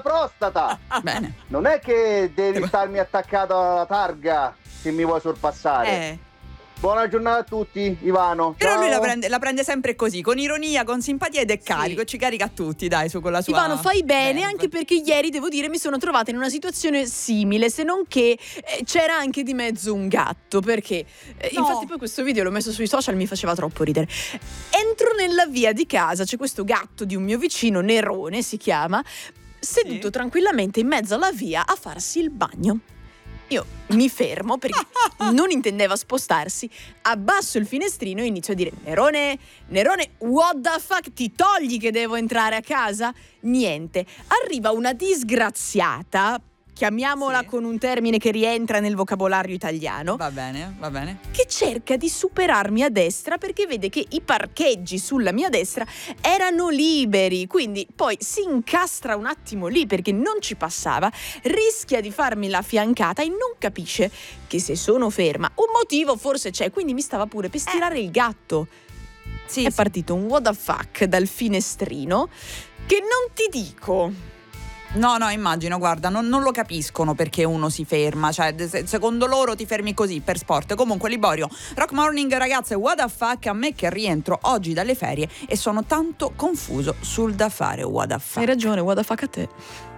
la prostata. Bene. Non è che devi starmi attaccato alla targa se mi vuoi sorpassare. Buona giornata a tutti, Ivano. Però ciao. lui la prende sempre così, con ironia, con simpatia ed è carico, ci carica a tutti, dai, su con la sua. Ivano, fai bene, verve. anche perché ieri, devo dire, mi sono trovata in una situazione simile, se non che c'era anche di mezzo un gatto, perché infatti poi questo video l'ho messo sui social, mi faceva troppo ridere. Entro nella via di casa, c'è questo gatto di un mio vicino, Nerone si chiama, seduto tranquillamente in mezzo alla via a farsi il bagno. Io mi fermo perché non intendeva spostarsi, abbasso il finestrino e inizio a dire: Nerone, what the fuck, ti togli che devo entrare a casa? Niente, arriva una disgraziata, chiamiamola con un termine che rientra nel vocabolario italiano. Va bene. Che cerca di superarmi a destra perché vede che i parcheggi sulla mia destra erano liberi, quindi poi si incastra un attimo lì perché non ci passava, rischia di farmi la fiancata e non capisce che se sono ferma un motivo forse c'è, quindi mi stava pure per stirare il gatto. È partito un what the fuck dal finestrino che non ti dico. No, immagino, guarda, non lo capiscono perché uno si ferma, cioè secondo loro ti fermi così per sport. Comunque Liborio, Rock Morning ragazze, what the fuck, a me che rientro oggi dalle ferie e sono tanto confuso sul da fare, what the fuck. Hai ragione, what the fuck a te.